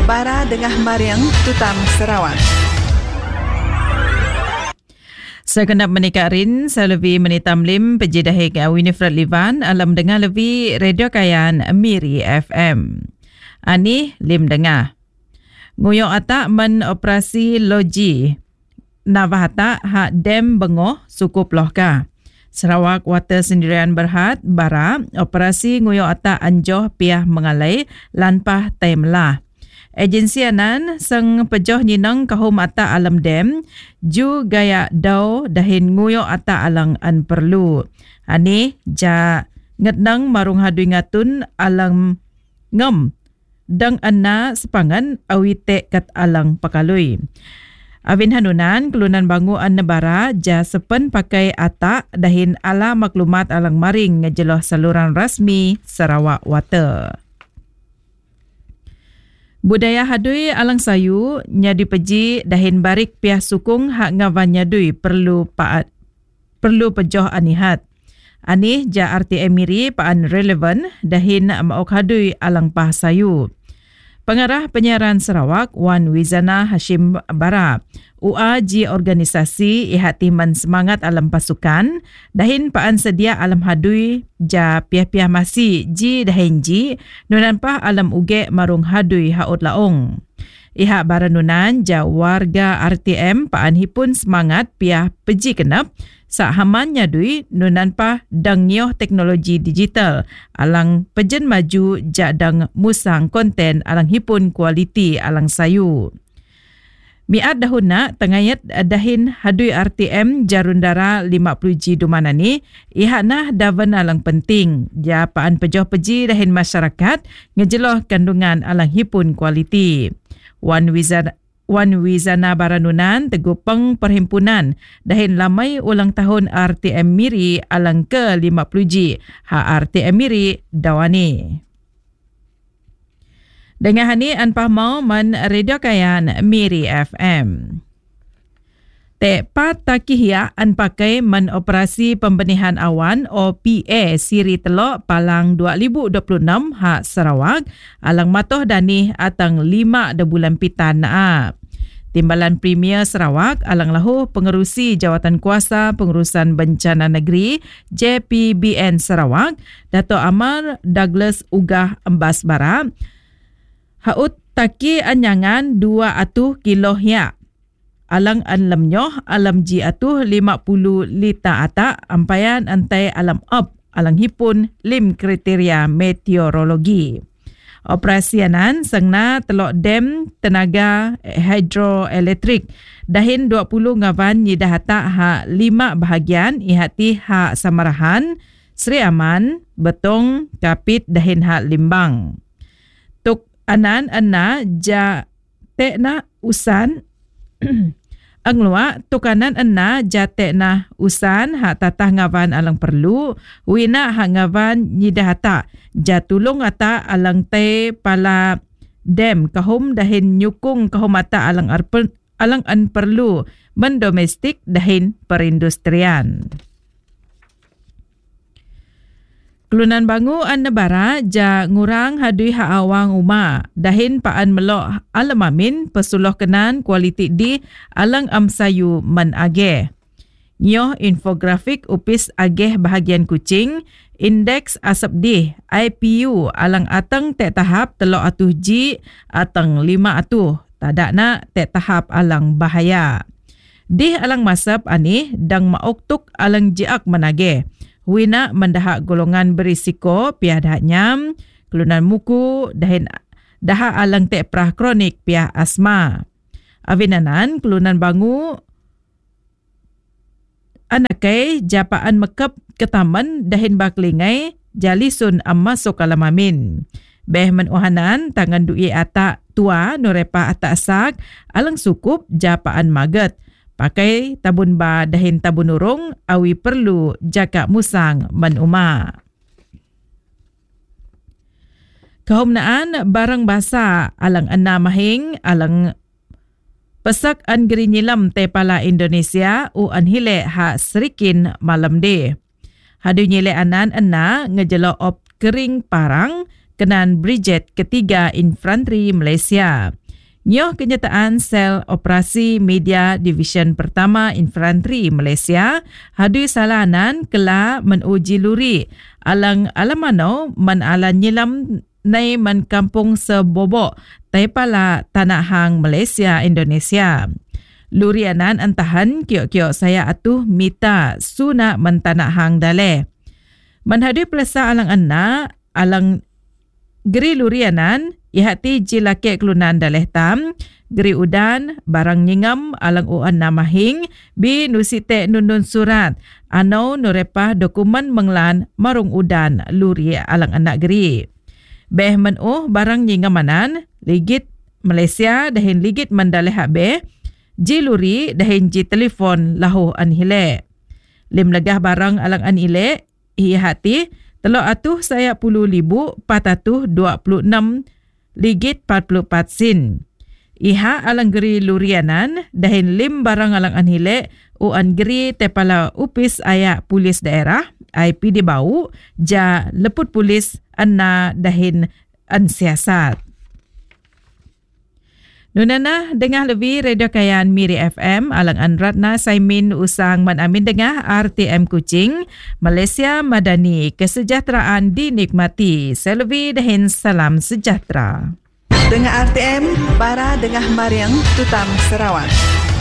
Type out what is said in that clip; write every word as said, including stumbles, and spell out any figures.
Bara Dengah Mariang Tutam Sarawak. Sekenap menikah rin, saya lebih menitam lim pejidahik Winifred Livan alam dengar lebih radio kayan Miri F M. Ani lim dengar. Nguyok atak men operasi loji Navahata hak Dam Bengoh suku Plohka. Sarawak Water Sendirian Berhad bara operasi nguyok atak anjoh piah mengalai lanpah taimlah. Agensi anan seng pejoh nyinang kahum atak alam dam ju gaya dau dahin nguyok atak alang an perlu. Ani ja ngetnang marung hadui ngatun alang ngem dang anna sepangan awite kat alang pakalui. Awin hanunan kelunan bangu an nebara ja sepen pakai atak dahin ala maklumat alang maring ngejeloh saluran rasmi Sarawak Water. Budaya hadui alang sayu nyadi peji dahin barik piah sukung hak ngawan nyadui perlu paat perlu pejoh anihat. Anih ja R T M Miri paan relevan dahin maok hadui alang pah sayu. Pengarah Penyiaran Sarawak Wan Wizana Hashim Bara U A G organisasi ihati man semangat alam pasukan dahin paan sedia alam hadui ja piah-piah masi ji dahin ji nunan pah alam uge marung hadui haut laong. Ihak baranunan ja warga R T M paan hipun semangat piah peji kenap sak haman nyadui nunan pah dang nyoh teknologi digital alang pejen maju ja dang musang konten alang hipun kualiti alang sayu. Miat dahuna tengayat dahin hadui R T M jarundara lima puluh G dumanani ihak nah davan alang penting ja paan pejoh peji dahin masyarakat ngejeloh kandungan alang hipun kualiti. Wan Wizana Wan Wizana Baranunan tegupeng perhimpunan dahin lamai ulang tahun R T M Miri alang ke lima puluh G ha R T M Miri dawani. Dengan hani anpah mau man radio kayan Miri F M. Te pat takihya an pakai man operasi pembenihan awan O P A siri telok palang dua ribu dua puluh enam ha Sarawak alang matoh danih atang lima de bulan pitan na. Timbalan Premier Sarawak alang lahu pengerusi Jawatan Kuasa Pengurusan Bencana Negeri J P B N Sarawak Dato' Amar Douglas Ugah Embas Bara haut taki anyangan dua atuh kilo ya. Alang an lemnyoh alam ji atuh lima puluh lita atak ampayan antai alam up alang hipun lim kriteria meteorologi. Operasianan sengna telok dam tenaga hidroelektrik dahin dua puluh ngawan nyidah atak ha lima bahagian ihati ha Samarahan, Sri Aman, Betong, Kapit dahin ha Limbang. Tuk anan anna ja tekna usan ang luwa tukanan enna jate na usan hak tatah ngawan alang perlu wina hak ngawan nyidah ata jatulong ata alang te pala dam kahum dahin nyukung kahum ata alang arpen, alang an perlu mendomestik dahin perindustrian. Kelunan bangu an nebara ja ngurang hadui ha awang uma dahin paan melok alamamin pesuloh kenan kualiti di alang amsayu man age. Nyoh infografik upis ageh bahagian kucing indeks asap di I P U alang atang tek tahap telok atuh ji atang lima atuh tadak na tek tahap alang bahaya. Di alang masap ani dang maoktuk alang jiak manage. Wina mendahak golongan berisiko piah dahak nyam, kelunan muku, dahin dahak alang tek prah kronik piah asma. Avinanan kelunan bangu anakai japaan mekep ketaman dahin baklingai jalisun am masuk alamamin. Beh menuhanan tangan dui atak tua nurepa atak sak alang sukup japaan maget. Pakai tabun ba dahin tabun urung awi perlu jaka musang manuma. Kahumnaan barang basa alang enna mahing alang pesak an gerinyilam te pala Indonesia u an hile ha serikin malam de. Hadu nyile anan enna ngejelo op kering parang Kenan Brigade Ketiga Infanteri Malaysia. Nyoh kenyataan sel operasi media Division Pertama Infanteri Malaysia hadu salanan kela menuji luri alang alamano man ala nyilam nai man kampung sebobok taipala tanah hang Malaysia Indonesia. Lurianan antahan kiok-kiok saya atuh mita suna man tanah hang dale. Man hadu pelasa alang anna alang geri lurianan ihati jilake kelunan daleh tam, geri udan, barang nyingam, alang uan namahing, bi nusite nunun surat, anau nurepah dokumen menglan marung udan luri alang anak geri. Beh menuh barang nyingamanan, ligit Malaysia dahin ligit mandaleh habe, ji luri dahin ji telefon lahu anhile. Lim legah barang alang anhile, ihati, telo atuh saya puluh libu, patatuh dua puluh enam ligit empat puluh empat sen. Iha alang geri lurianan dahin lim barang alang anhile uan geri tepala upis ayak polis daerah I P D bau ja leput polis anna dahin ansiasat. Nunana dengah lebih Radio Kayan Miri F M alang an Ratna Saimin usang man amin dengah R T M Kuching Malaysia Madani kesejahteraan dinikmati. Selvi dahin salam sejahtera. Dengah R T M Bara Dengah Mariang Tutam Sarawak.